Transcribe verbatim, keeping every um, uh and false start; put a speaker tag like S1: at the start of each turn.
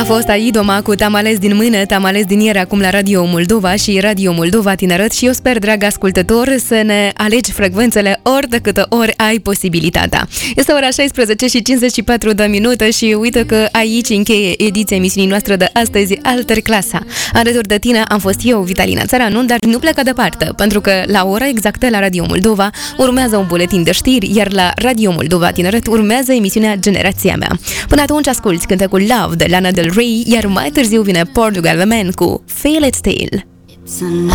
S1: A fost Aidoma cu Te-am ales din mână, Te-am ales din ieri acum la Radio Moldova și Radio Moldova Tineret și eu sper, drag ascultător, să ne alegi frecvențele ori de câte ori ai posibilitatea. Este ora șaisprezece și cincizeci și patru de minute și uite că aici încheie ediția emisiunii noastre de astăzi, Alter Clasa. Alături de tine am fost eu, Vitalina Țăranu, dar nu pleca departe, pentru că la ora exactă la Radio Moldova urmează un buletin de știri, iar la Radio Moldova Tineret urmează emisiunea Generația mea. Până atunci asculți cântecul Love de Lana Del Rey, iar mai târziu vine Portugal The Man cu Feel It Still.